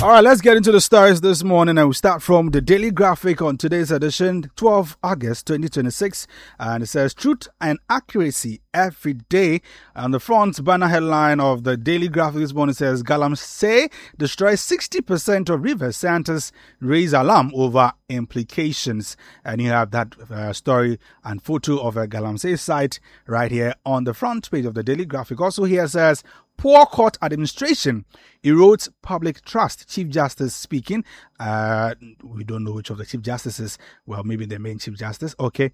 All right, let's get into the stories this morning, and we start from the Daily Graphic on today's edition, 12 August 2026, and it says truth and accuracy every day. On the front banner headline of the Daily Graphic this morning says Galamsey destroys 60% of rivers. Scientists raise alarm over implications, and you have that story and photo of a Galamsey site right here on the front page of the Daily Graphic. Also here says poor court administration erodes public trust. Chief Justice speaking. We don't know which of the Chief Justices. Well, maybe the main Chief Justice. Okay.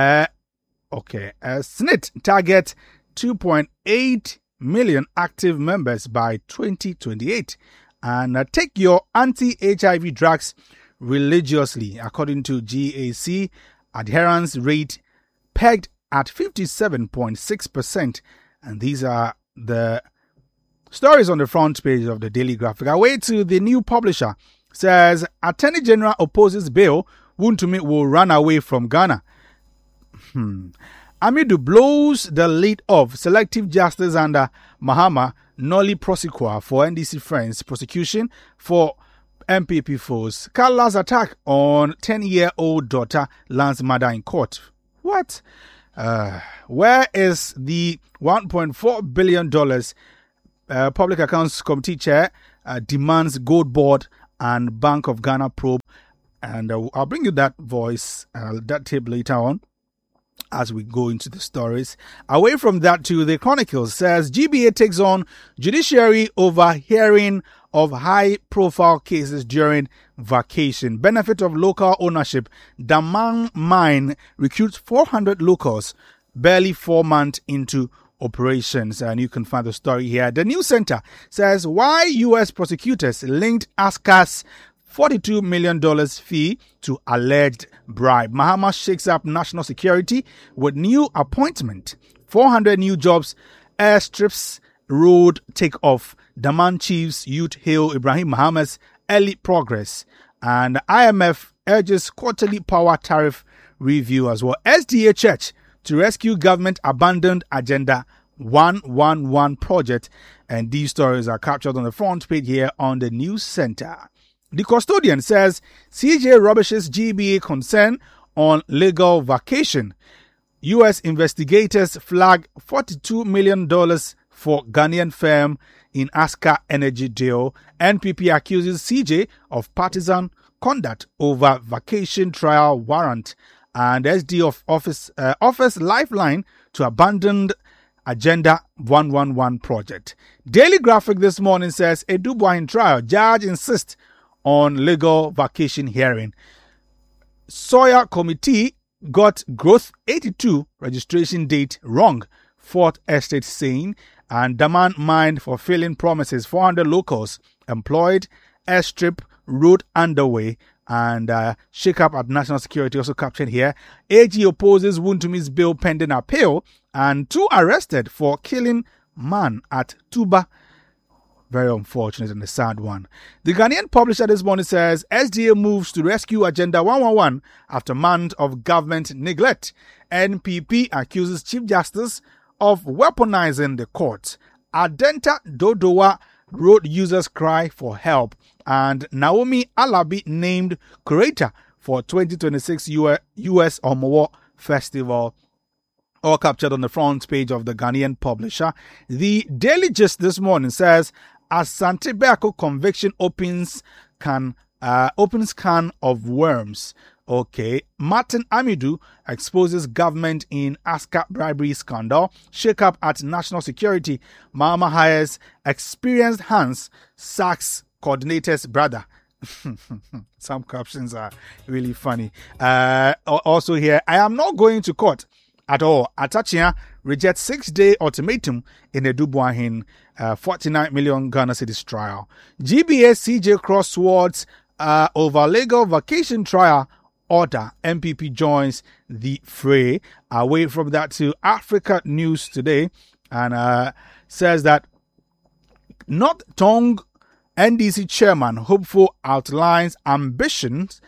SNIT target 2.8 million active members by 2028. And take your anti-HIV drugs religiously. According to GAC, adherence rate pegged at 57.6%. And these are the stories on the front page of the Daily Graphic. Away to the New Publisher says Attorney General opposes bill. Wontumi will run away from Ghana. Amidu blows the lead of selective justice under Mahama Nolly Prosequa for NDC Friends prosecution for MPP foes. Kala's attack on 10-year-old daughter lands mother in court. What? Where is the $1.4 billion Public Accounts Committee chair demands Gold Board and Bank of Ghana probe? And I'll bring you that voice, that tape later on as we go into the stories. Away from that to the Chronicles says GBA takes on judiciary over hearing of high-profile cases during vacation. Benefit of local ownership. Daman Mine recruits 400 locals barely 4 months into operations, and you can find the story here. The News Center says why U.S. prosecutors linked Aska's $42 million fee to alleged bribe. Mahama shakes up national security with new appointment. 400 new jobs. Airstrips road take off. Daman chiefs youth hail Ibrahim Mahama's early progress. And IMF urges quarterly power tariff review as well. SDA Church to rescue government abandoned Agenda 111 project. And these stories are captured on the front page here on the News Center. The Custodian says CJ rubbishes GBA concern on legal vacation. U.S. investigators flag $42 million for Ghanaian firm in Aska Energy deal. NPP accuses CJ of partisan conduct over vacation trial warrant. And SD of office offers lifeline to abandoned Agenda 111 project. Daily Graphic this morning says Edu Boahen trial. Judge insists on legal vacation hearing. Sawyer Committee got Growth 82 registration date wrong. Fourth Estate saying. And Daman Mine fulfilling promises. 400 locals employed. Airstrip road underway. And shake-up at national security also captured here. AG opposes Wuntumi's bill pending appeal. And 2 arrested for killing man at Tuba. Very unfortunate and a sad one. The Ghanaian Publisher this morning says SDA moves to rescue Agenda 111 after months of government neglect. NPP accuses Chief Justice of weaponizing the court. Adenta Dodowa road users cry for help. And Naomi Alabi named curator for 2026 US Omowo Festival. All captured on the front page of the Ghanaian Publisher. The Daily Gist this morning says Asante Beako conviction opens can of worms. Okay. Martin Amidu exposes government in Aska bribery scandal. Shake up at national security. Mahama hires experienced hands, sacks coordinator's brother. Some captions are really funny. Also here, I am not going to court at all. Atachia rejects 6-day ultimatum in the Edu Boahen 49 million Ghana cedis trial. GBA CJ crosswords over legal vacation trial order. MPP joins the fray. Away from that to Africa News Today, and says that North Tongue NDC chairman hopeful outlines ambitious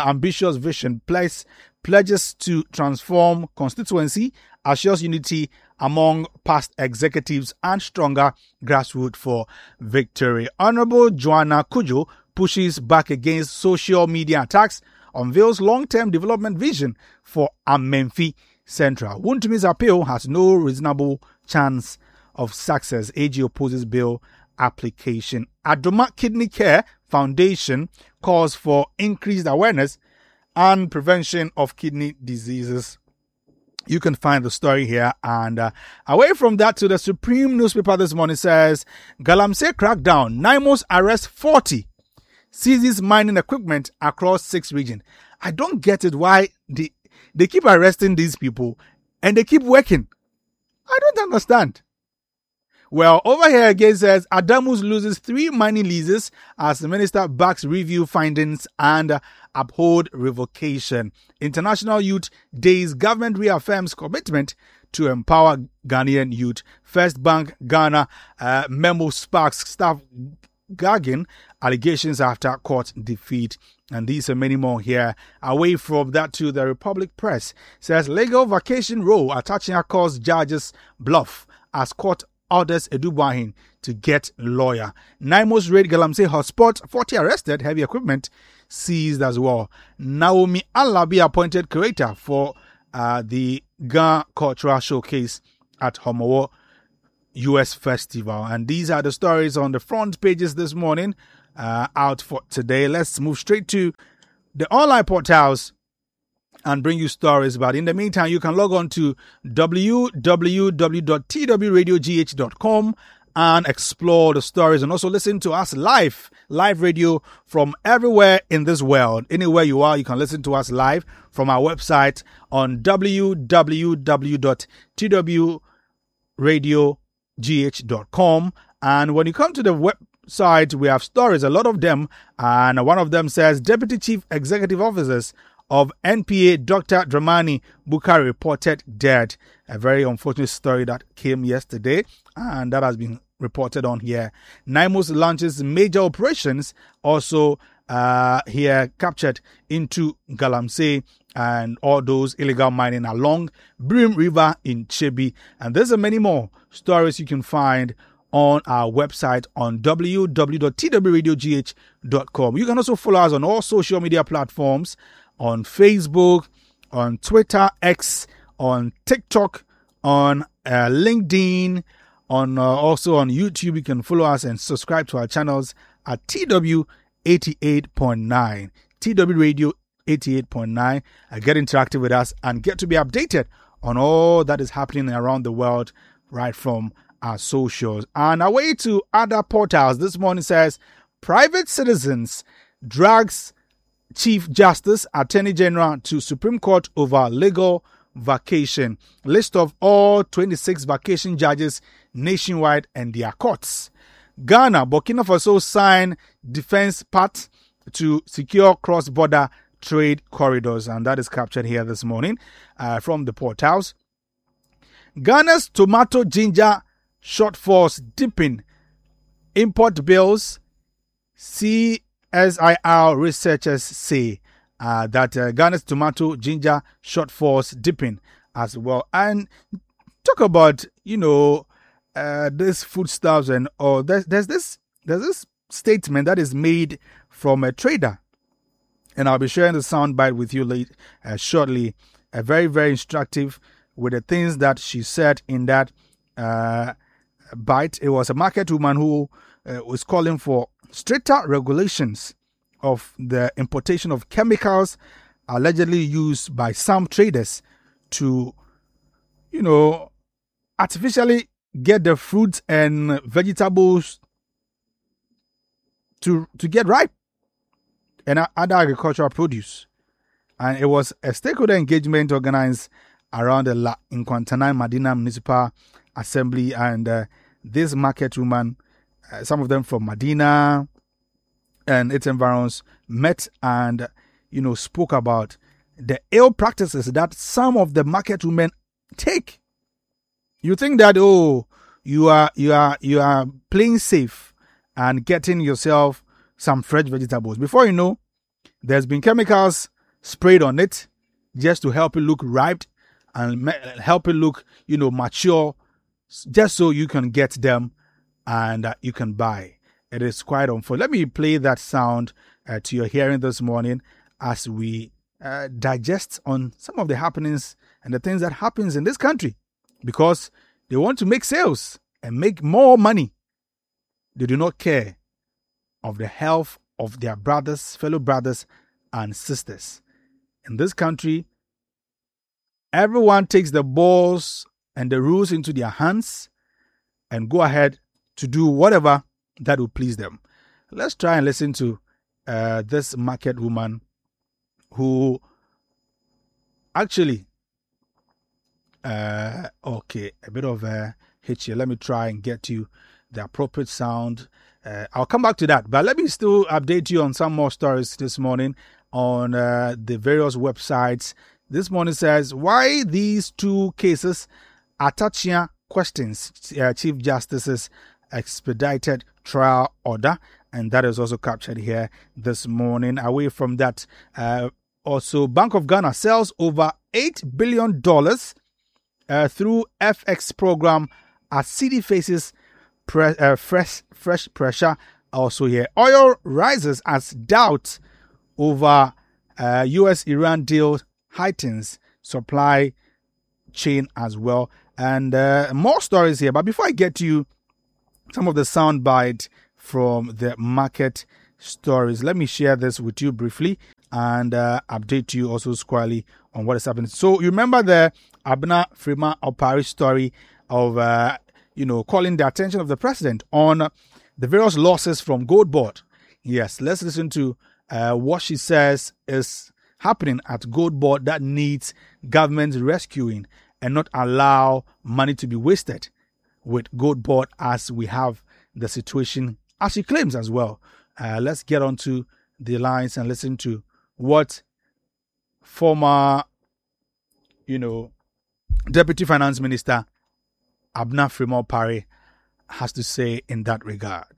vision, pledges to transform constituency, assures unity among past executives and stronger grassroots for victory. Honorable Joanna Cudjoe pushes back against social media attacks, unveils long-term development vision for Amenfi Central. Wuntumi's appeal has no reasonable chance of success. AG opposes bill application. Adoma Kidney Care Foundation calls for increased awareness and prevention of kidney diseases. You can find the story here. And away from that, to the Supreme newspaper this morning says, Galamsey crackdown. NIMOS arrests 40. Seizes mining equipment across 6 regions. I don't get it why they keep arresting these people and they keep working. I don't understand. Well, over here again says Adamus loses 3 mining leases as the minister backs review findings and uphold revocation. International Youth Days, government reaffirms commitment to empower Ghanaian youth. First Bank Ghana memo sparks staff gagging allegations after court defeat. And these are many more here. Away from that, to the Republic Press says legal vacation role attaching calls judges bluff as court orders Edubuahin to get lawyer. NIMOS raid Galamsey hotspot, 40 arrested, heavy equipment seized as well. Naomi Alabi appointed curator for the Ghana Cultural Showcase at Homowo US Festival. And these are the stories on the front pages this morning out for today. Let's move straight to the online portals and bring you stories. But in the meantime, you can log on to www.twradiogh.com and explore the stories, and also listen to us live radio from everywhere in this world. Anywhere you are, you can listen to us live from our website on www.twradiogh.com. And when you come to the website, we have stories, a lot of them, and one of them says Deputy Chief Executive Officers of NPA Dr. Dramani Bukari reported dead. A very unfortunate story that came yesterday, and that has been reported on here. NIMOS launches major operations, also here captured into Galamsey and all those illegal mining along Brim River in Chebi. And there's many more stories you can find on our website on www.twradiogh.com. You can also follow us on all social media platforms, on Facebook, on Twitter, X, on TikTok, on LinkedIn, on also on YouTube. You can follow us and subscribe to our channels at TW 88.9, TW Radio 88.9. Get interactive with us and get to be updated on all that is happening around the world right from our socials. And away to other portals this morning says private citizens drags Chief Justice, Attorney General to Supreme Court over legal vacation. List of all 26 vacation judges nationwide and their courts. Ghana, Burkina Faso sign defense pact to secure cross-border trade corridors. And that is captured here this morning from the portals. Ghana's tomato ginger shortfalls dipping. Import bills. CSIR researchers say that Ghana's tomato ginger shortfalls dipping as well. And talk about, this foodstuffs and all. There's this statement that is made from a trader, and I'll be sharing the soundbite with you shortly. Very, very instructive with the things that she said in that bite. It was a market woman who was calling for stricter regulations of the importation of chemicals allegedly used by some traders to, artificially get the fruits and vegetables to get ripe and other agricultural produce. And it was a stakeholder engagement organized around the La Nkwantana Medina Municipal Assembly, and this market woman, some of them from Medina and its environs, met and spoke about the ill practices that some of the market women take. You think that you are playing safe and getting yourself some fresh vegetables. Before you know, there's been chemicals sprayed on it just to help it look ripe and help it look, mature, just so you can get them and you can buy. It is quite unfair. Let me play that sound to your hearing this morning as we digest on some of the happenings and the things that happens in this country, because they want to make sales and make more money. They do not care of the health of their fellow brothers and sisters. In this country, everyone takes the balls and the rules into their hands and go ahead to do whatever that will please them. Let's try and listen to this market woman who actually, a bit of a hitch here. Let me try and get you the appropriate sound. I'll come back to that, but let me still update you on some more stories this morning on the various websites. This morning says, why these two cases? Atachia questions Chief Justice's expedited trial order, and that is also captured here this morning. Away from that, also Bank of Ghana sells over $8 billion through FX program as cedi faces fresh pressure. Also here, oil rises as doubt over US-Iran deal heightens supply chain as well. And more stories here. But before I get to you some of the soundbite from the market stories, let me share this with you briefly and update you also squarely on what is happening. So you remember the Abena Freema Opare story of calling the attention of the president on the various losses from Gold Board. Yes, let's listen to what she says is happening at Gold Board that needs government rescuing and not allow money to be wasted with Gold Board as we have the situation, as she claims as well. Let's get on to the lines and listen to what former, Deputy Finance Minister Abena Freema Opare has to say in that regard.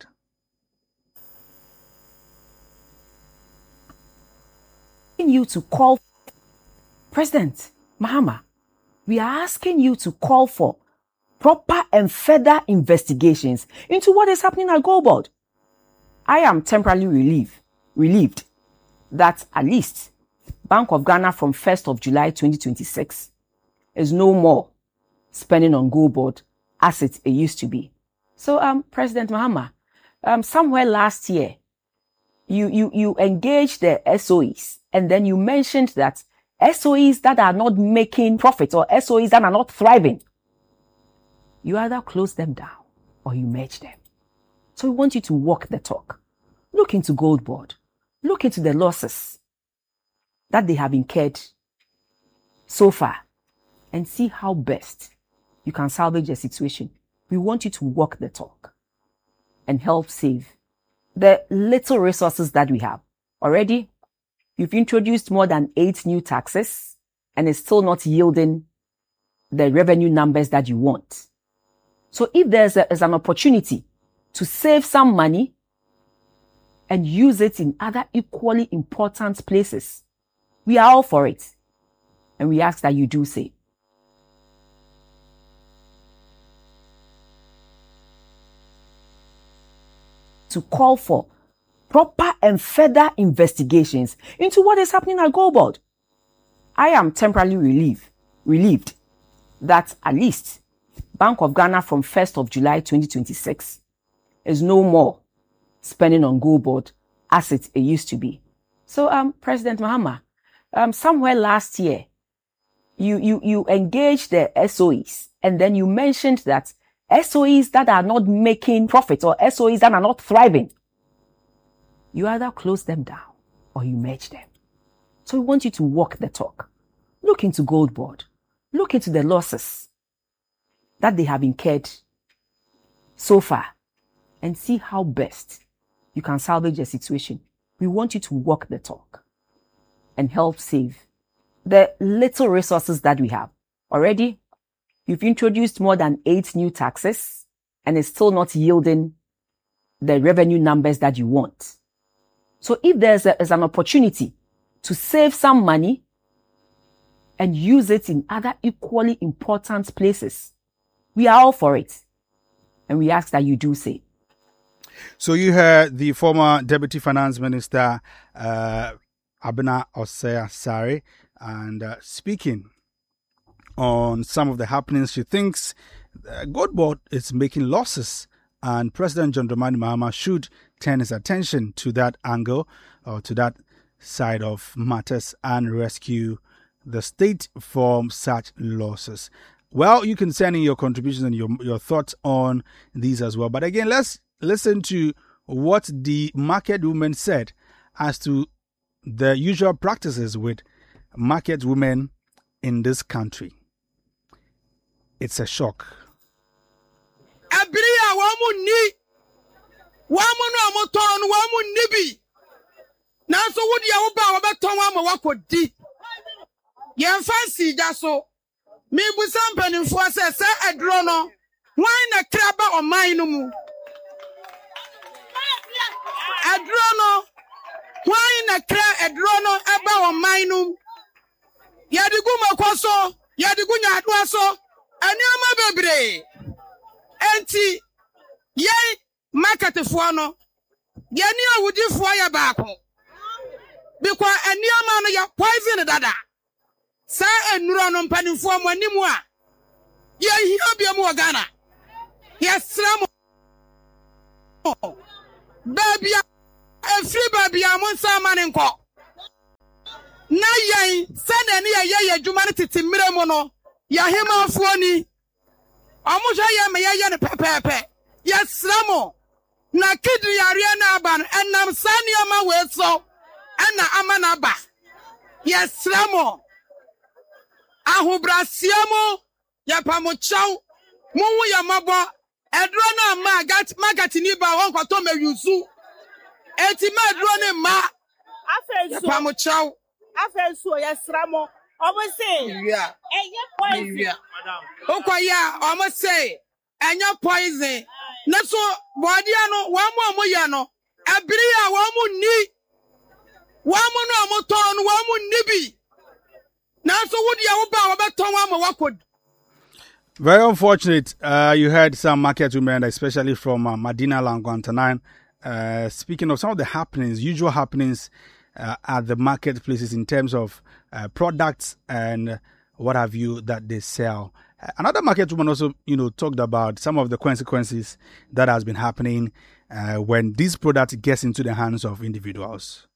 You to call President Mahama, we are asking you to call for proper and further investigations into what is happening at Gold Board. I am temporarily relieved that at least Bank of Ghana from 1st of July 2026 is no more spending on Gold Board as it used to be. So, President Mahama, somewhere last year, you engaged the SOEs, and then you mentioned that SOEs that are not making profit or SOEs that are not thriving, you either close them down or you merge them. So we want you to walk the talk. Look into Gold Board. Look into the losses that they have incurred so far and see how best you can salvage the situation. We want you to walk the talk and help save the little resources that we have. Already, you've introduced more than 8 new taxes and it's still not yielding the revenue numbers that you want. So if there's an opportunity to save some money and use it in other equally important places, we are all for it. And we ask that you do so. To call for proper and further investigations into what is happening at Gold Board. I am temporarily relieved that at least Bank of Ghana from 1st of July 2026 is no more spending on Gold Board as it used to be. So, President Mahama, somewhere last year, you engaged the SOEs, and then you mentioned that SOEs that are not making profit or SOEs that are not thriving, you either close them down or you merge them. So we want you to walk the talk. Look into Gold Board. Look into the losses that they have incurred so far and see how best you can salvage the situation. We want you to walk the talk and help save the little resources that we have. Already, you've introduced more than 8 new taxes and it's still not yielding the revenue numbers that you want. So if there's an opportunity to save some money and use it in other equally important places. We are all for it. And we ask that you do so. So you heard the former Deputy Finance Minister, Abena Osei-Asare, and speaking on some of the happenings. She thinks Godboard is making losses and President John Dramani Mahama should turn his attention to that angle or to that side of matters and rescue the state from such losses. Well, you can send in your contributions and your thoughts on these as well. But again, let's listen to what the market women said as to the usual practices with market women in this country. It's a shock. Me busam penimfo se edro no wan na kraba o man no mu edro no wan na kra edro no eba o man no yadigu makoso yadigu nyado aso aniama bebre enti ye market fo no ye ni awudi fo ya baako because aniama no ya poison dada sa enura no mpanimfo mo animu a ye hia bia mo Ghana ye sram babia efri babia mo nsama ne nko na yen se na ne ye adwuma ne tete mire mo no ya hemafo ni omo hwa ye me ye ne pepepe ye sram na kidri yare na aba enam sani ama we so ana ama na ba ye sram ahubrasiamo ya pamochau muwu ya mabo edro na ma magati ni ba won kwato mewusu eti ma edro ne ma afesu pamochau afesu ya sramo omo say eye poison okoya omo say enya poison na so body ano wa mo ya no abiri ya wa mu ni wa mu no mo ton wa mu ni bi. Very unfortunate. You heard some market women, especially from Madina Langwantanan, speaking of some of the happenings, usual happenings at the marketplaces in terms of products and what have you that they sell. Another market woman also, talked about some of the consequences that has been happening when these products gets into the hands of individuals.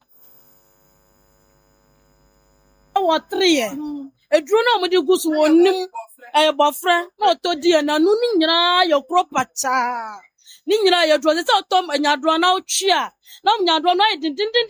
What 3 years? A drone on the goose won a bofra, not to dear, no, Nina, your proper. Nina, your drone is out, Tom, and your drawn out cheer. No, your drawn out,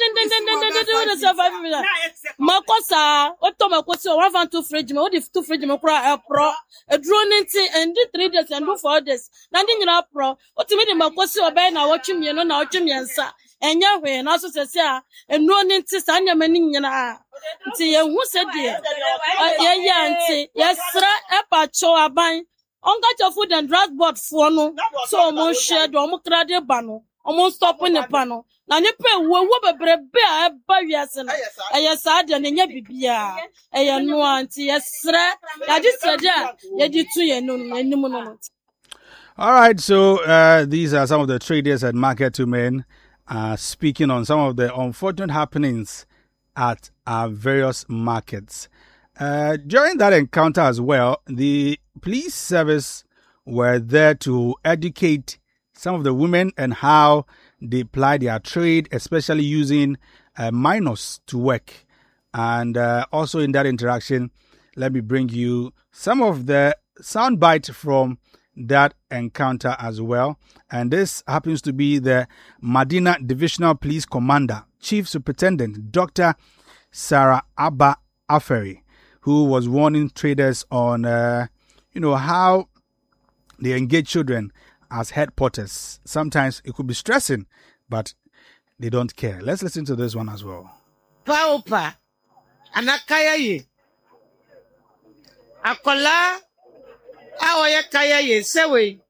Makosa, what Tomacosa, 1 2 fridge, what if 2 fridge, a pro, a drone and did 3 days and do 4 days. Nothing in a pro, what to me, Makosa, Ben, I watch him, now, Jimmy, and Yahweh, and also says, and no need to stand your meaning. Who said dear? Yes, sir, a patcho a bine. On got your food and drug board for no, so almost shared almost crowded bano, almost stopping the panel. Now, you pay what a bear by yes, and yes, I didn't yet be beer. A no auntie, yes, sir. I just said, yeah, you two, no. All right, so these are some of the traders at Market Women speaking on some of the unfortunate happenings at our various markets. During that encounter as well, the police service were there to educate some of the women and how they ply their trade, especially using minors to work. And also in that interaction, let me bring you some of the soundbite from that encounter as well. And this happens to be the Madina Divisional Police Commander, Chief Superintendent Dr. Sarah Abba Aferi, who was warning traders on, how they engage children as head porters. Sometimes it could be stressing, but they don't care. Let's listen to this one as well. Paupa, anakaya ye. Akola, aoye kaya ye, sewe.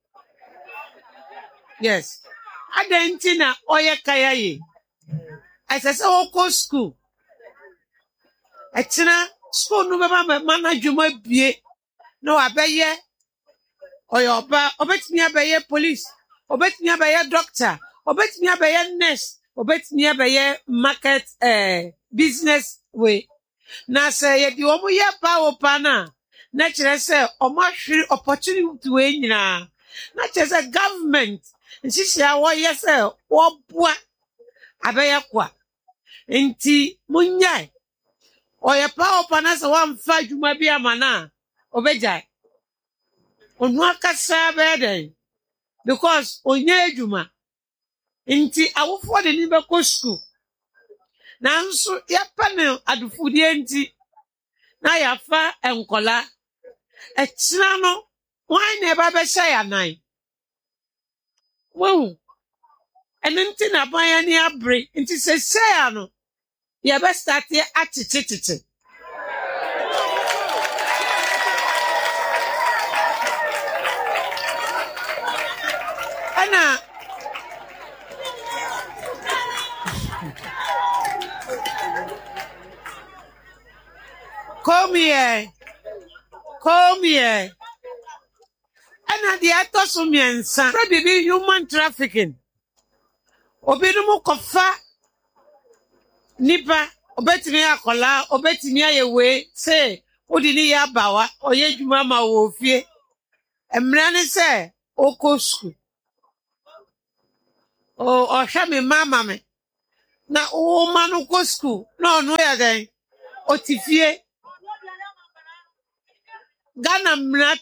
Yes. Adentina oye kaya ye. I said, oko school. Etina school no beba manage adwuma bie no abeye oyoba obetimi abeye police obetimi abeye doctor obetimi abeye nurse obetimi abeye market business way na say ye di omo ye pa opa na kire say omo hwiri opportunity we nyina na kire say government nsisia wo ye say wo boa abeye kwa nti munyai oye pa opa na say wan fa adwuma bi amana obejai onu akasa beden because onye adwuma nti awofo de ni be ko school nanso ya panel adufudie nti na ya fa enkola echina no wan na ba be sha ya nan wo enenti na ban ya ni abre nti se ya no ya be start ya atitititi ana Come here. And the atosumian son, probably human trafficking. Obinumu kofa nipa, obetimi akola, obetimi ayewe, say, odini ya bawa, oye jumama wofie. Emrani say, okosku. O shami mama me. Na o manu kosku, no ya den, otifie. Ghana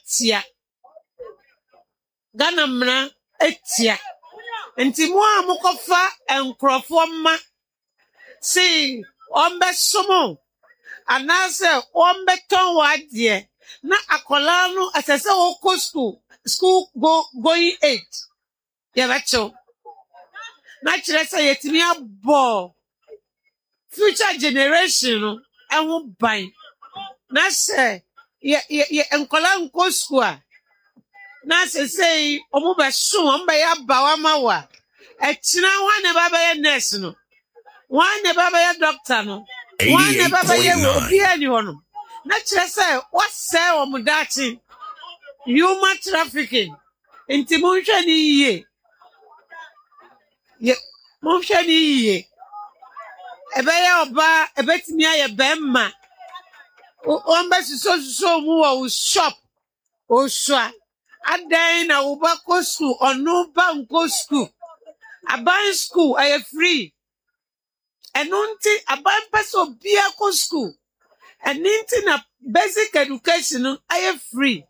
mna etia enti mo amukofa enkrofo ma si ombe somo anase ombe ton wadie na akola no asese wo school going 8 ya bacho na kire say yetimi abo future generation no ehun ban na say ye enkola nko school na say omo be so omba ya bawa mawa echina wane baba ye nurse no wane baba ye doctor no wane baba ye obi ani hono na kire say what say omudachi human trafficking inti munhwe ni ye munhwe ni ye ebe ya oba ebetimi aye bemma omba so mu wo shop o swa adan na wo ba ko school onu ba nko school aban school ay free enunti aban peso bia ko school eninti na basic education ay free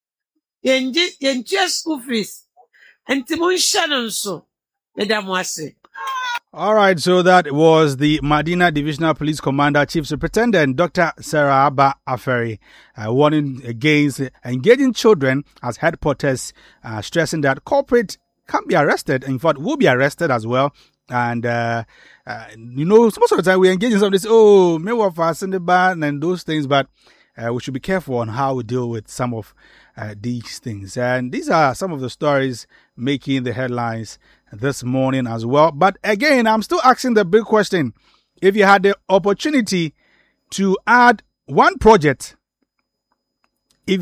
yenji school fees enti mun shanon so medam wase. All right, so that was the Madina Divisional Police Commander, Chief Superintendent Dr. Sarah Abba Aferi, warning against engaging children as head porters, stressing that corporate can be arrested, in fact, will be arrested as well. And, most of the time we engage in some of this, may we fasten the ban and those things, but we should be careful on how we deal with some of these things. And these are some of the stories making the headlines this morning as well. But again, I'm still asking the big question. If you had the opportunity to add one project, to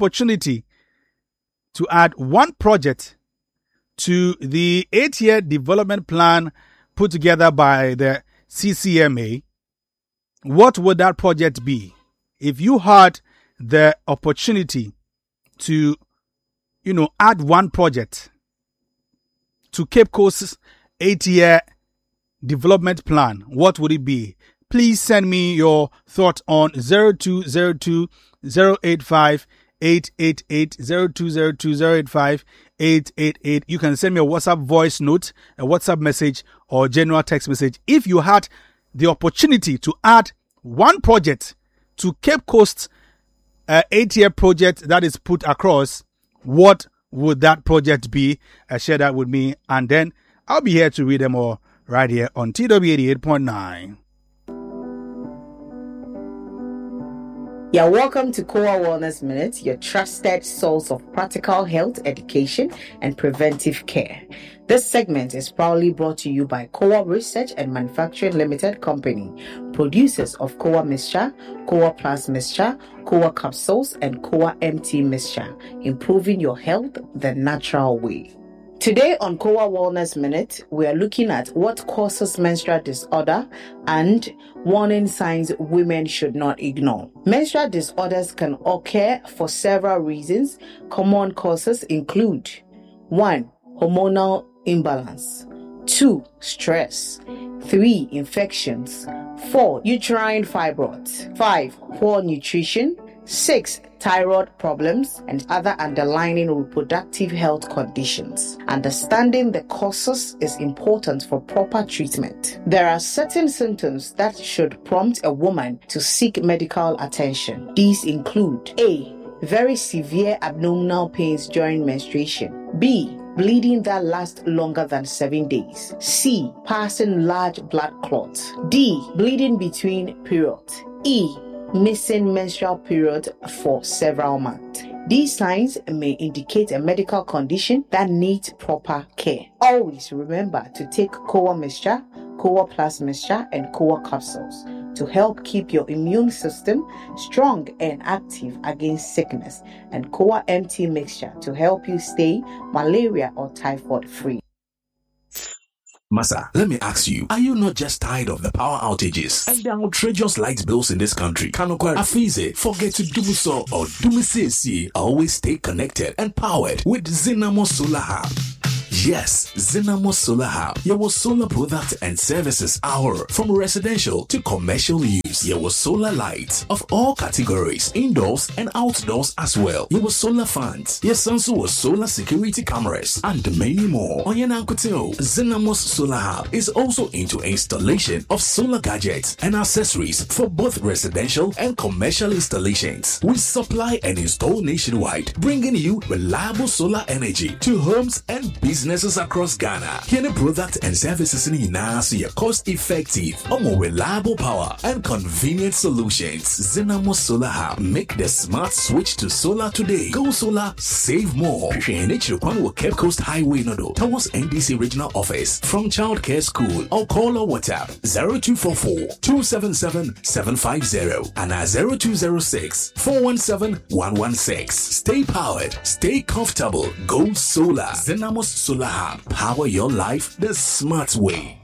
the 8-year development plan put together by the CCMA, what would that project be? If you had the opportunity to, add one project to Cape Coast's 8-year development plan, what would it be? Please send me your thought on 0202 085 888 0202 085 888. You can send me a WhatsApp voice note, a WhatsApp message, or general text message. If you had the opportunity to add one project to Cape Coast's 8-year project that is put across, what would that project be? Share that with me, and then I'll be here to read them all right here on TW 88.9. You're welcome to Kowa Wellness Minute, your trusted source of practical health education and preventive care. This segment is proudly brought to you by Kowa Research and Manufacturing Limited Company, producers of Kowa Mixture, Kowa Plus Mixture, Kowa Capsules, and Kowa MT Mixture, improving your health the natural way. Today on Kowa Wellness Minute, we are looking at what causes menstrual disorder and warning signs women should not ignore. Menstrual disorders can occur for several reasons. Common causes include 1. Hormonal imbalance, 2. Stress, 3. Infections, 4. Uterine fibroids, 5. Poor nutrition, 6. Thyroid problems and other underlying reproductive health conditions. Understanding the causes is important for proper treatment. There are certain symptoms that should prompt a woman to seek medical attention. These include A. Very severe abdominal pains during menstruation. B. Bleeding that lasts longer than 7 days. C. Passing large blood clots. D. Bleeding between periods. E. Missing menstrual period for several months. These signs may indicate a medical condition that needs proper care. Always remember to take Kowa Mixture, Kowa Plus Mixture, and Kowa Capsules to help keep your immune system strong and active against sickness, and Kowa MT Mixture to help you stay malaria or typhoid free. Massa, let me ask you, are you not just tired of the power outages and the outrageous light bills in this country? Kanokwa Afize, forget to do so or do me say, always stay connected and powered with Zinamo Solar Hub. Yes, Zinamo Solar Hub. Your solar products and services are from residential to commercial use. Your solar lights of all categories, indoors and outdoors as well. Your solar fans. Your Sansu solar security cameras and many more. Onyenankuteo, Zinamo Solar Hub is also into installation of solar gadgets and accessories for both residential and commercial installations. We supply and install nationwide, bringing you reliable solar energy to homes and businesses across Ghana. Any product and services in Inasi cost effective, more reliable power and convenient solutions. Zinamo Solar Hub. Make the smart switch to solar today. Go solar, save more. Cape Coast Highway Nodo towards NDC Regional Office from Childcare School or call or WhatsApp 0244-277-750 and 0206-417-116. Stay powered, stay comfortable. Go solar. Zinamo Solar Hub. Power your life the smart way.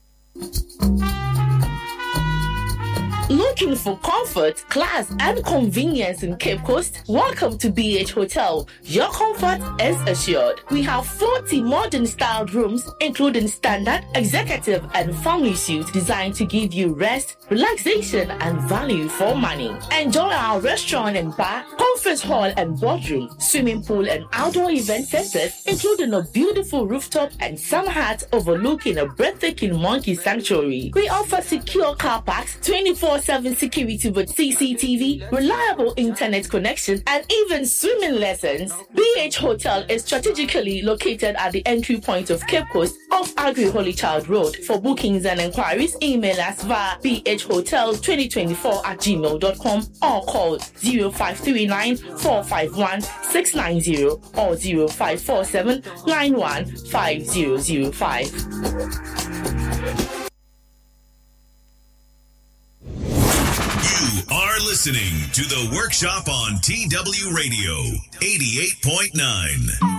Looking for comfort, class, and convenience in Cape Coast? Welcome to BH Hotel. Your comfort is assured. We have 40 modern-styled rooms, including standard, executive, and family suites designed to give you rest, relaxation, and value for money. Enjoy our restaurant and bar, conference hall and boardroom, swimming pool, and outdoor event centers, including a beautiful rooftop and summer hut overlooking a breathtaking monkey sanctuary. We offer secure car parks, 24/7 security with CCTV, reliable internet connection, and even swimming lessons. BH Hotel is strategically located at the entry point of Cape Coast off Agri Holy Child Road. For bookings and inquiries, email us via bhhotel2024@gmail.com or call 0539-451-690 or 0547-915005. You are listening to The Workshop on TW Radio 88.9.